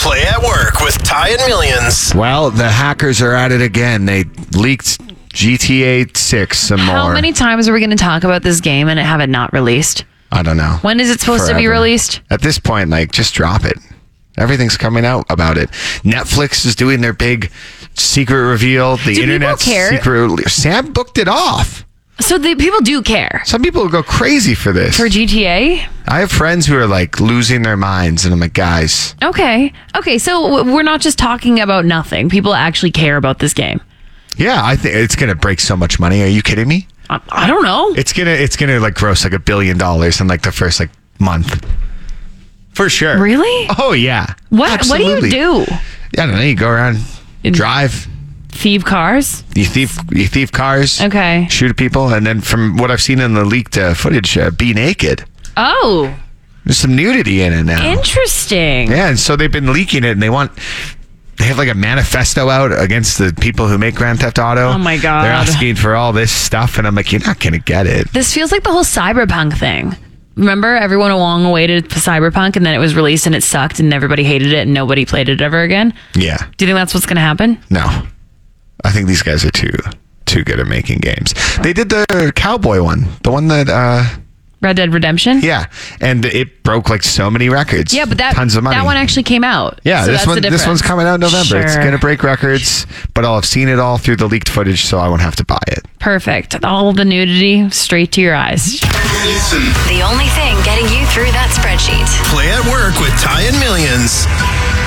Play at Work with Ty and Millions. Well, the hackers are at it again. They leaked GTA 6 some more. How many times are we going to talk about this game and have it not released? I don't know. When is it supposed to be released? At this point, just drop it. Everything's coming out about it. Netflix is doing their big secret reveal. The internet's secret. Sam booked it off. So the people do care. Some people go crazy for this. For GTA? I have friends who are losing their minds, and I'm like, guys. Okay, so we're not just talking about nothing. People actually care about this game. Yeah, I think it's going to break so much money. Are you kidding me? I don't know. It's gonna gross $1 billion in the first month. For sure. Really? Oh yeah. What Absolutely. What do you do? I don't know. You go around, drive. Thieve cars? You thieve cars. Okay. Shoot at people, and then from what I've seen in the leaked footage, be naked. Oh. There's some nudity in it now. Interesting. Yeah, and so they've been leaking it, and they have a manifesto out against the people who make Grand Theft Auto. Oh my God. They're asking for all this stuff, and I'm like, you're not gonna get it. This feels like the whole cyberpunk thing. Remember, everyone long awaited Cyberpunk, and then it was released and it sucked, and everybody hated it, and nobody played it ever again? Yeah. Do you think that's what's going to happen? No. I think these guys are too good at making games. They did the cowboy one, the one that Red Dead Redemption? Yeah, and it broke so many records. Yeah, but tons of money. That one actually came out. Yeah, so this one's coming out in November. Sure. It's gonna break records, but I'll have seen it all through the leaked footage, so I won't have to buy it. Perfect. All the nudity straight to your eyes. The only thing getting you through that spreadsheet. Play at Work with Ty and Millions.